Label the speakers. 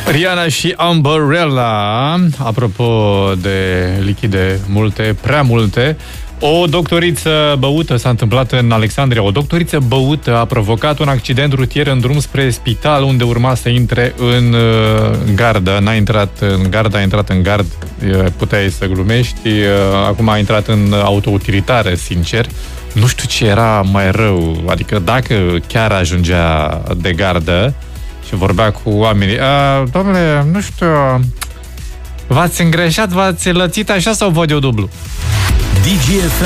Speaker 1: Rihanna și Umbrella. Apropo de lichide multe, prea multe, o doctoriță băută s-a întâmplat în Alexandria. O doctoriță băută a provocat un accident rutier în drum spre spital, unde urma să intre în gardă. N-a intrat în gardă, a intrat în gard. Puteai să glumești. Acum a intrat în autoutilitară, sincer. Nu știu ce era mai rău. Adică dacă chiar ajungea de gardă și vorbea cu oamenii. Domnule, nu știu, v-ați îngreșat, v-ați lățit așa sau văd eu dublu?
Speaker 2: DGFM.